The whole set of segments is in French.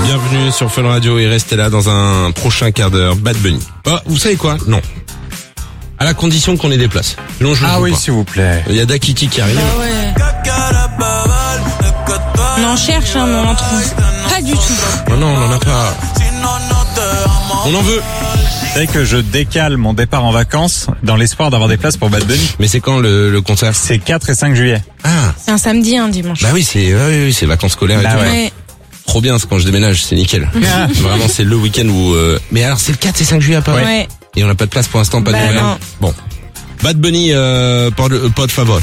Bienvenue sur Fun Radio et restez là dans un prochain quart d'heure. Bad Bunny. Oh, vous savez quoi? Non. À la condition qu'on ait des places. Sinon, je oui, pas. s'il vous plaît. Il y a Dakiki qui arrive. Ah ouais. On en cherche, mais on en trouve pas du tout. Non, on en a pas. On en veut. Vous savez que je décale mon départ en vacances dans l'espoir d'avoir des places pour Bad Bunny. Mais c'est quand le concert? C'est 4 et 5 juillet. Ah. C'est un samedi, un dimanche. Bah oui, c'est vacances scolaires et tout. Ouais. Trop bien, c'est quand je déménage, c'est nickel. Vraiment, c'est le week-end où... Mais alors, c'est le 4 et 5 juillet à Paris. Ouais. Et on n'a pas de place pour l'instant, pas de nouvelles. Non. Bon. Bad Bunny, por favor.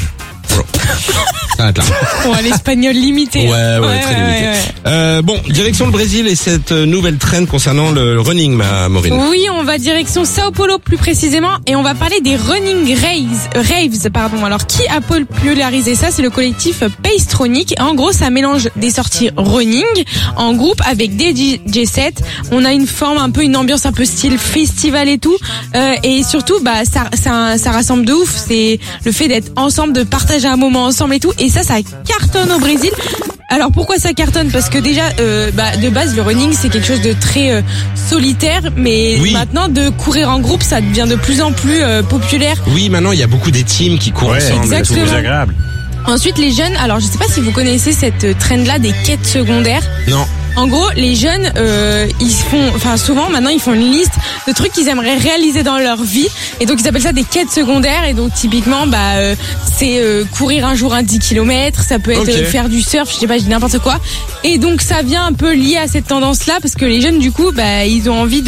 Ça va là. Oh, l'espagnol limité. Ouais, très limité. Ouais. Bon, direction le Brésil et cette nouvelle trend concernant le running, ma Maureen. Oui, on va direction Sao Paulo plus précisément et on va parler des running raves. Alors, qui a popularisé ça? C'est le collectif Pacetronic. En gros, ça mélange des sorties running en groupe avec des DJ sets. On a une ambiance un peu style festival et tout. Et surtout, ça rassemble de ouf. C'est le fait d'être ensemble, de partager un moment ensemble et tout. Et ça cartonne au Brésil. Alors pourquoi ça cartonne? Parce que déjà, de base, le running c'est quelque chose de très solitaire, mais maintenant de courir en groupe, ça devient de plus en plus populaire. Oui, maintenant il y a beaucoup des teams qui courent ensemble. Exactement. C'est plus agréable. Ensuite, les jeunes. Alors, je sais pas si vous connaissez cette trend-là des quêtes secondaires. Non. En gros, les jeunes, souvent maintenant ils font une liste de trucs qu'ils aimeraient réaliser dans leur vie, et donc ils appellent ça des quêtes secondaires. Et donc typiquement, c'est courir un jour un 10 km, ça peut être faire du surf, je dis n'importe quoi. Et donc ça vient un peu lié à cette tendance-là, parce que les jeunes du coup, ils ont envie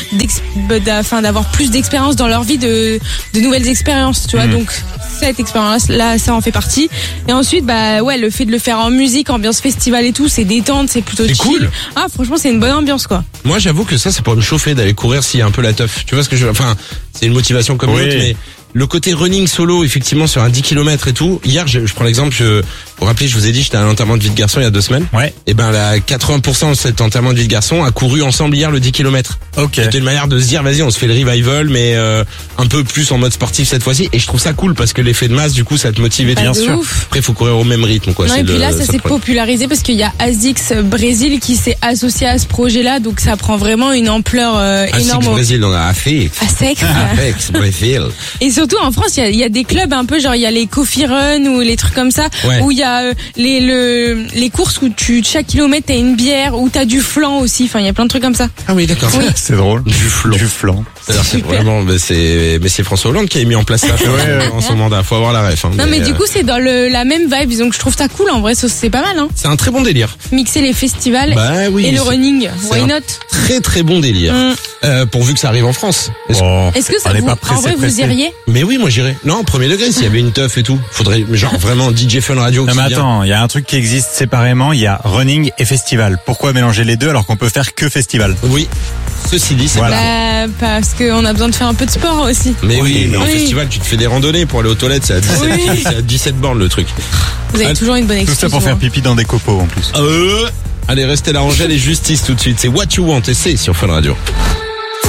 d'avoir plus d'expérience dans leur vie, de nouvelles expériences, tu vois. Donc cette expérience-là, ça en fait partie. Et ensuite, le fait de le faire en musique, ambiance festival et tout, c'est détente, c'est plutôt chill. Cool. Ah, franchement, c'est une bonne ambiance, quoi. Moi, j'avoue que ça pourrait me chauffer d'aller courir s'il y a un peu la teuf. Tu vois ce que je veux? Enfin, c'est une motivation comme l'autre, mais le côté running solo, effectivement, sur un 10 km et tout. Hier, je prends l'exemple, pour rappeler, je vous ai dit, j'étais à un enterrement de vie de garçon il y a 2 semaines. Ouais. Et 80% de cet enterrement de vie de garçon a couru ensemble hier le 10 km. Ok. C'était une manière de se dire, vas-y, on se fait le revival, mais un peu plus en mode sportif cette fois-ci. Et je trouve ça cool parce que l'effet de masse, du coup, ça te motive et bien sûr. Après, il faut courir au même rythme, quoi. Non, et puis là, ça s'est popularisé parce qu'il y a ASICS Brésil qui s'est associé à ce projet-là, donc ça prend vraiment une ampleur énorme. ASICS Brésil, on a ASICS Brésil. Et surtout en France, il y a des clubs un peu genre il y a les Coffee Run ou les trucs comme ça, où il y a les courses où chaque kilomètre t'as une bière, ou t'as du flan aussi. Enfin, il y a plein de trucs comme ça. Ah oui, d'accord. Oui. C'est drôle. Du flan. C'est vraiment, mais c'est François Hollande qui a mis en place ça en son mandat. Faut avoir la ref. Non, mais du coup, c'est dans la même vibe, donc je trouve ça cool. En vrai, c'est pas mal. C'est un très bon délire. Mixer les festivals et le running. Why not? Très très bon délire. Pourvu que ça arrive en France. Est-ce que ça en vrai vous iriez? Mais oui, moi j'irais. Non, premier degré, s'il y avait une teuf et tout. Faudrait, genre vraiment DJ Fun Radio. Non, mais attends, il y a un truc qui existe séparément, il y a running et festival. Pourquoi mélanger les deux alors qu'on peut faire que festival? Oui. Ceci dit, c'est parce qu'on a besoin de faire un peu de sport aussi. Mais mais en festival, tu te fais des randonnées pour aller aux toilettes, c'est à 17 bornes le truc. Vous avez toujours une bonne excuse. Tout ça pour faire pipi dans des copeaux en plus. Allez, restez là, Angèle et Justice tout de suite. C'est What You Want et c'est sur Fun Radio.